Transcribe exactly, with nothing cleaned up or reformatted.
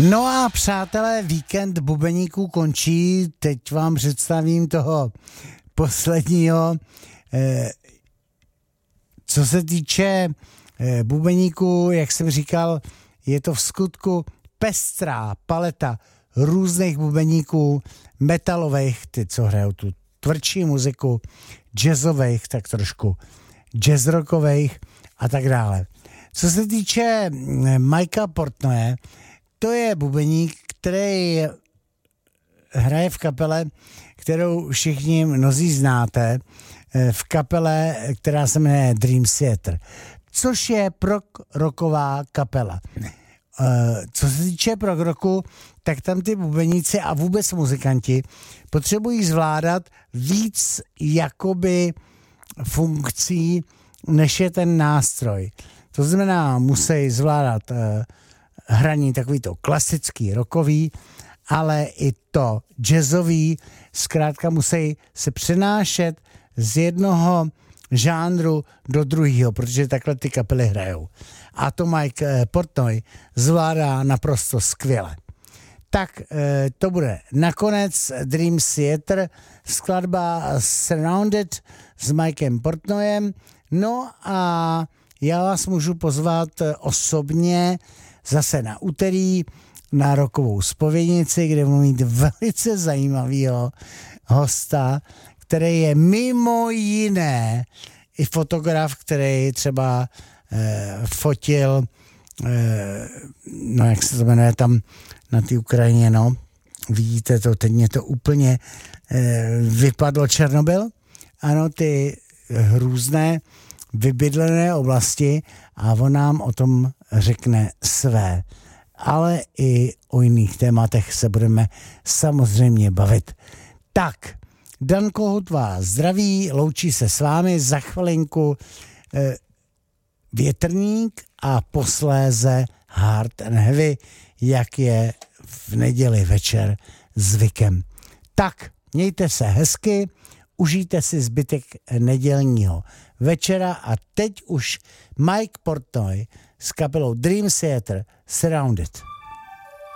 No a přátelé, víkend bubeníků končí. Teď vám představím toho posledního. Co se týče bubeníků, jak jsem říkal, je to v skutku pestrá paleta různých bubeníků, metalových, ty, co hrajou tu tvrdší muziku, jazzových, tak trošku jazzrockových a tak dále. Co se týče Mikea Portnoye, to je bubeník, který hraje v kapele, kterou všichni mnozí znáte, v kapele, která se jmenuje Dream Theater, což je prog rocková kapela. Co se týče prog rocku, tak tam ty bubeníci a vůbec muzikanti potřebují zvládat víc jakoby funkcí, než je ten nástroj. To znamená, musí zvládat uh, hraní takový to klasický, rockový, ale i to jazzový, zkrátka musí se přenášet z jednoho žánru do druhého, protože takhle ty kapely hrajou. A to Mike Portnoy zvládá naprosto skvěle. Tak to bude nakonec Dream Theater, skladba Surrounded s Mikem Portnoyem. No a já vás můžu pozvat osobně zase na úterý na rockovou zpovědnici, kde budu mít velice zajímavého hosta, který je mimo jiné i fotograf, který třeba eh, fotil, eh, no jak se to jmenuje tam na té Ukrajině, no, vidíte to, teď mě to úplně eh, vypadlo Černobyl, ano, ty hrůzné vybydlené oblasti a on nám o tom řekne své. Ale i o jiných tématech se budeme samozřejmě bavit. Tak, Dan Kohut vás zdraví, loučí se s vámi za chvilinku eh, Větrník a posléze Hard and Heavy, jak je v neděli večer zvykem. Tak, mějte se hezky, užijte si zbytek nedělního večera a teď už Mike Portnoy s kapelou Dream Theater Surrounded.